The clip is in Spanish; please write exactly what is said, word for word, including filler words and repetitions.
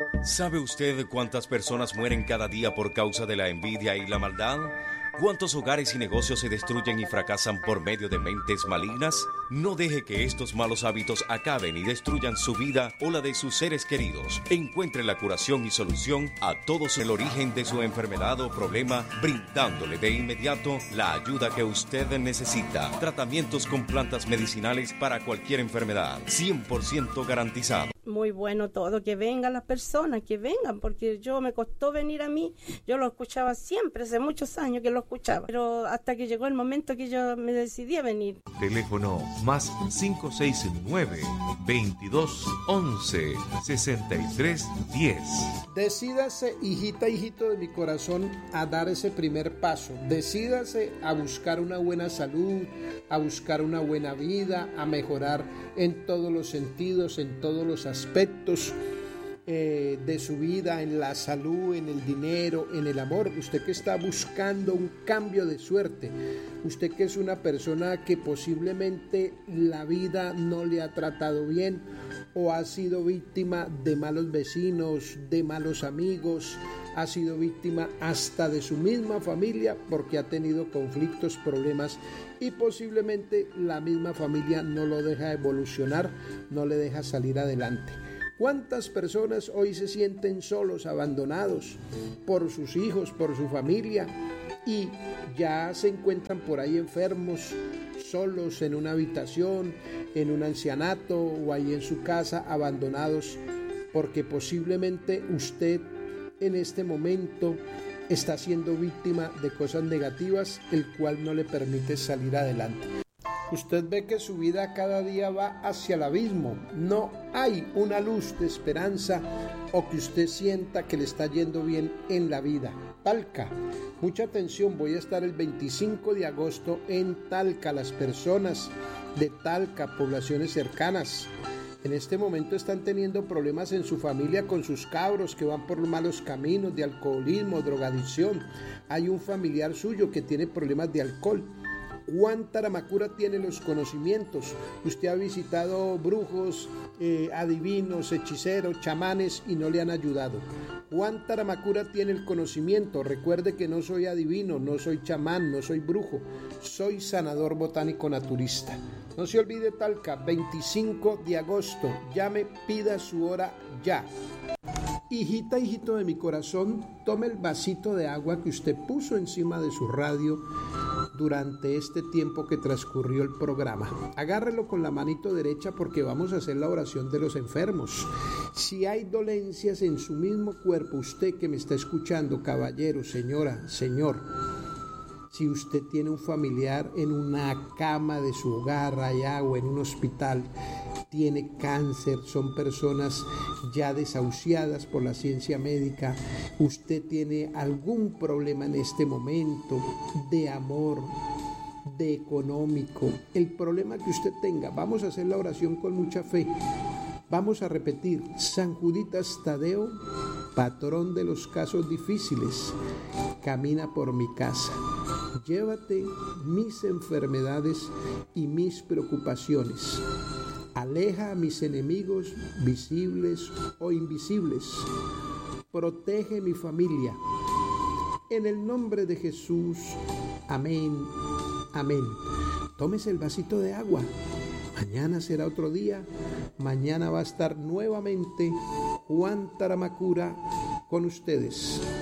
¿Sabe usted cuántas personas mueren cada día por causa de la envidia y la maldad? ¿Cuántos hogares y negocios se destruyen y fracasan por medio de mentes malignas? No deje que estos malos hábitos acaben y destruyan su vida o la de sus seres queridos. Encuentre la curación y solución a todos el origen de su enfermedad o problema, brindándole de inmediato la ayuda que usted necesita. Tratamientos con plantas medicinales para cualquier enfermedad, cien por ciento garantizado. Muy bueno todo, que vengan las personas, que vengan, porque yo me costó venir a mí, yo lo escuchaba siempre, hace muchos años que lo escuchaba, pero hasta que llegó el momento que yo me decidí a venir. Teléfono más cinco seis nueve, veintidós once, sesenta y tres diez. Decídase, hijita, hijito de mi corazón, a dar ese primer paso. Decídase a buscar una buena salud, a buscar una buena vida, a mejorar en todos los sentidos, en todos los aspectos eh, de su vida, en la salud, en el dinero, en el amor. Usted que está buscando un cambio de suerte, usted que es una persona que posiblemente la vida no le ha tratado bien o ha sido víctima de malos vecinos, de malos amigos, ha sido víctima hasta de su misma familia porque ha tenido conflictos, problemas y posiblemente la misma familia no lo deja evolucionar, no le deja salir adelante. ¿Cuántas personas hoy se sienten solos, abandonados por sus hijos, por su familia y ya se encuentran por ahí enfermos, solos en una habitación, en un ancianato o ahí en su casa, abandonados porque posiblemente usted en este momento está siendo víctima de cosas negativas, el cual no le permite salir adelante? Usted ve que su vida cada día va hacia el abismo, no hay una luz de esperanza o que usted sienta que le está yendo bien en la vida. Talca, mucha atención, voy a estar el veinticinco de agosto en Talca. Las personas de Talca, poblaciones cercanas, en este momento están teniendo problemas en su familia con sus cabros que van por malos caminos de alcoholismo, drogadicción. Hay un familiar suyo que tiene problemas de alcohol. Juan Taramacura tiene los conocimientos. Usted ha visitado brujos, eh, adivinos, hechiceros, chamanes y no le han ayudado. Juan Taramacura tiene el conocimiento. Recuerde que no soy adivino, no soy chamán, no soy brujo. Soy sanador botánico naturista. No se olvide Talca, veinticinco de agosto. Llame, pida su hora ya. Hijita, hijito de mi corazón, tome el vasito de agua que usted puso encima de su radio durante este tiempo que transcurrió el programa. Agárrelo con la manito derecha porque vamos a hacer la oración de los enfermos. Si hay dolencias en su mismo cuerpo, usted que me está escuchando, caballero, señora, señor, si usted tiene un familiar en una cama de su hogar allá o en un hospital, tiene cáncer, son personas ya desahuciadas por la ciencia médica, usted tiene algún problema en este momento de amor, de económico, el problema que usted tenga, vamos a hacer la oración con mucha fe. Vamos a repetir: San Juditas Tadeo, patrón de los casos difíciles, camina por mi casa. Llévate mis enfermedades y mis preocupaciones. Aleja a mis enemigos visibles o invisibles. Protege mi familia. En el nombre de Jesús. Amén. Amén. Tómese el vasito de agua. Mañana será otro día. Mañana va a estar nuevamente Juan Taramacura con ustedes.